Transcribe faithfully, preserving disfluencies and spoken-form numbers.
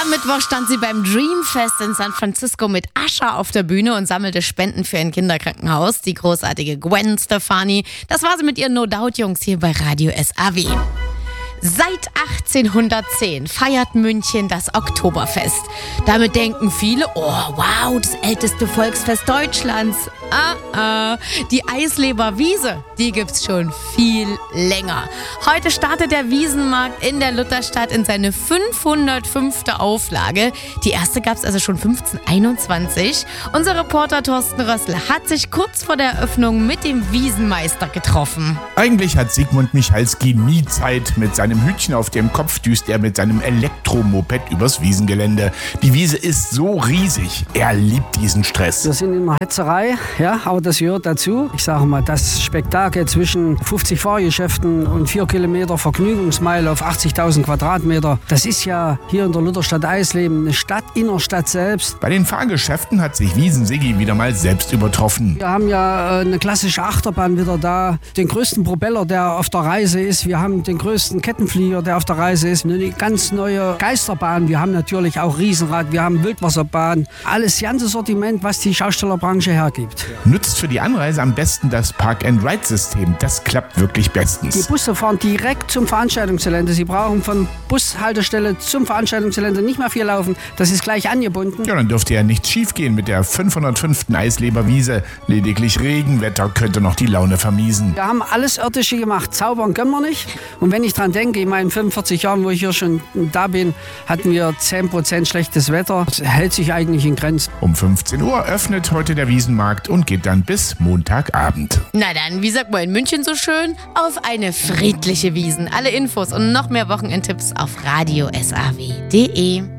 am Mittwoch stand sie beim Dreamfest in San Francisco mit Usher auf der Bühne und sammelte Spenden für ein Kinderkrankenhaus. Die großartige Gwen Stefani. Das war sie mit ihren No Doubt Jungs hier bei Radio S A W. Seit achtzehnhundertzehn feiert München das Oktoberfest. Damit denken viele, oh wow, das älteste Volksfest Deutschlands. Ah, ah. Die Eisleber Wiese, die gibt's schon viel länger. Heute startet der Wiesenmarkt in der Lutherstadt in seine fünfhundertfünfte Auflage. Die erste gab's also schon fünfzehnhunderteinundzwanzig. Unser Reporter Thorsten Rössl hat sich kurz vor der Eröffnung mit dem Wiesenmeister getroffen. Eigentlich hat Sigmund Michalski nie Zeit. Mit seinem Hütchen auf dem Kopf düst er mit seinem Elektromoped übers Wiesengelände. Die Wiese ist so riesig. Er liebt diesen Stress. Wir sind in einer Hetzerei, ja, aber das gehört dazu. Ich sage mal, das Spektakel zwischen fünfzig Fahrgeschäften und vier Kilometer Vergnügungsmeile auf achtzigtausend Quadratmeter, das ist ja hier in der Lutherstadt Eisleben eine Stadt, Innerstadt selbst. Bei den Fahrgeschäften hat sich Wiesen-Siggi wieder mal selbst übertroffen. Wir haben ja eine klassische Achterbahn wieder da, den größten Propeller, der auf der Reise ist. Wir haben den größten Kettenflieger, der auf der Reise ist. Eine ganz neue Geisterbahn. Wir haben natürlich auch Riesenrad, wir haben Wildwasserbahn. Alles ganze Sortiment, was die Schaustellerbranche hergibt. Nützt für die Anreise am besten das Park-and-Ride-System. Das klappt wirklich bestens. Die Busse fahren direkt zum Veranstaltungsgelände. Sie brauchen von Bushaltestelle zum Veranstaltungsgelände nicht mehr viel laufen. Das ist gleich angebunden. Ja, dann dürfte ja nichts schief gehen mit der fünfhundertfünften Eisleber Wiese. Lediglich Regenwetter könnte noch die Laune vermiesen. Wir haben alles Irdische gemacht. Zaubern können wir nicht. Und wenn ich dran denke, in meinen fünfundvierzig Jahren, wo ich hier schon da bin, hatten wir zehn Prozent schlechtes Wetter. Das hält sich eigentlich in Grenzen. Um fünfzehn Uhr öffnet heute der Wiesenmarkt und geht dann bis Montagabend. Na dann, wie sagt man in München so schön? Auf eine friedliche Wiesen. Alle Infos und noch mehr Wochenendtipps auf radio s a w punkt d e.